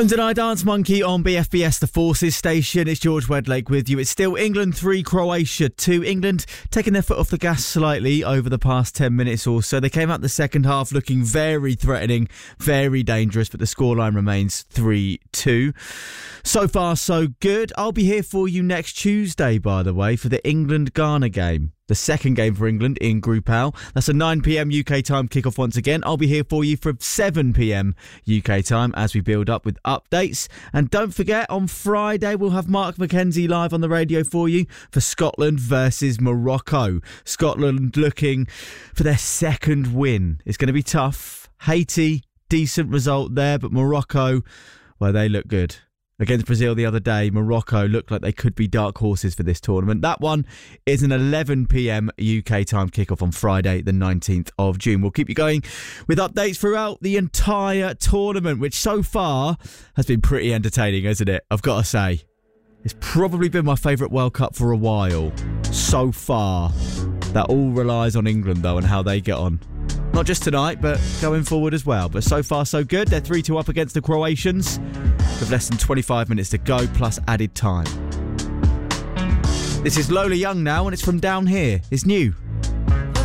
And I Dance Monkey on BFBS, the Forces station. It's George Wedlake with you. It's still England 3, Croatia 2. England taking their foot off the gas slightly over the past 10 minutes or so. They came out the second half looking very threatening, very dangerous, but the scoreline remains 3-2. So far, so good. I'll be here for you next Tuesday, by the way, for the England-Ghana game. The second game for England in Group L. That's a 9pm UK time kickoff once again. I'll be here for you from 7pm UK time as we build up with updates. And don't forget, on Friday, we'll have Mark McKenzie live on the radio for you for Scotland versus Morocco. Scotland looking for their second win. It's going to be tough. Haiti, decent result there, but Morocco, well, they look good. Against Brazil the other day, Morocco looked like they could be dark horses for this tournament. That one is an 11pm UK time kickoff on Friday, the 19th of June. We'll keep you going with updates throughout the entire tournament, which so far has been pretty entertaining, hasn't it? I've got to say. It's probably been my favourite World Cup for a while. So far. That all relies on England, though, and how they get on. Not just tonight, but going forward as well. But so far, so good. They're 3-2 up against the Croatians with less than 25 minutes to go, plus added time. This is Lola Young now, and it's From Down Here. It's new.